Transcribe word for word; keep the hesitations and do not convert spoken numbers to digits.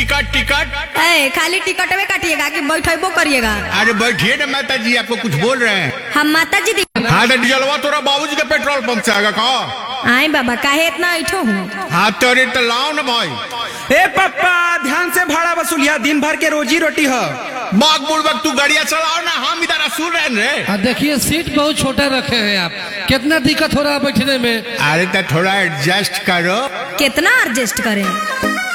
Ticket ticket ए, खाली ticket में काटिएगा कि बैठेबो करिएगा? अरे बैठिए ना माता जी, आपको कुछ बोल रहे हैं। हम माता जी दी। हाँ तो डीजलवा तोरा बाबूजी के पेट्रोल पंप से आएगा का? आए बाबा, काहे इतना ऐठो हूँ? हाँ तो अरे तो लाओ ना भाई। ए पप्पा, ध्यान से भाड़ा वसूलिया, दिन भर के रोजी रोटी है। बाग बुड़बक तू गाड़िया चलाओ ना, हम इधर सुन रहे हैं। देखिए सीट बहुत छोटा रखे हैं आप, कितना दिक्कत हो रहा है बैठने में। अरे तो थोड़ा एडजस्ट करो। कितना एडजस्ट करें?